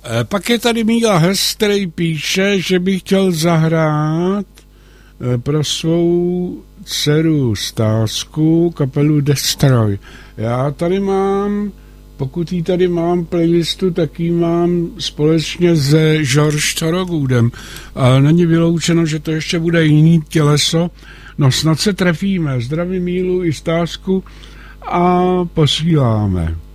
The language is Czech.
Pak je tady Míla Hes, který píše, že by chtěl zahrát pro svou dceru Stásku kapelu Destroy. Já tady mám, pokud ji tady mám playlistu, tak ji mám společně se George Thorogoodem. Ale není vyloučeno, že to ještě bude jiný těleso. No snad se trefíme. Zdravím Mílu i Stásku a posíláme.